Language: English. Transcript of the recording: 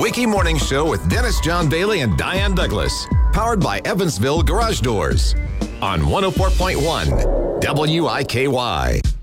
Wiki Morning Show with Dennis John Bailey and Diane Douglas. Powered by Evansville Garage Doors. On 104.1 WIKY.